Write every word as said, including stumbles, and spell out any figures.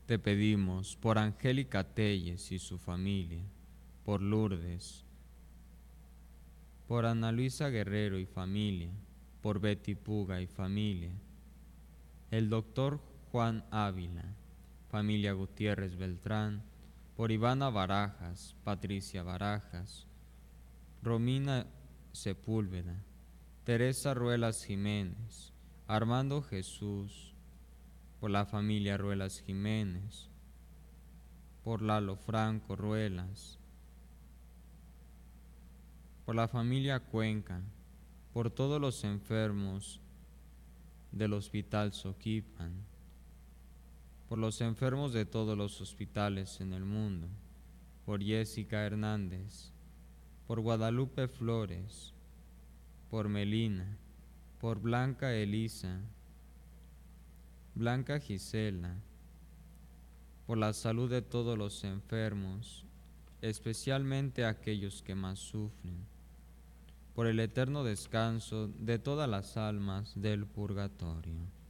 Te pedimos por Angélica Telles y su familia, por Lourdes, por Ana Luisa Guerrero y familia, por Betty Puga y familia, el doctor Juan Ávila, familia Gutiérrez Beltrán, por Ivana Barajas, Patricia Barajas, Romina Sepúlveda, Teresa Ruelas Jiménez, Armando Jesús, por la familia Ruelas Jiménez, por Lalo Franco Ruelas, por la familia Cuenca, por todos los enfermos del Hospital Soquipan, por los enfermos de todos los hospitales en el mundo, por Jessica Hernández, por Guadalupe Flores, por Melina, por Blanca Elisa, Blanca Gisela, por la salud de todos los enfermos, especialmente aquellos que más sufren, por el eterno descanso de todas las almas del purgatorio.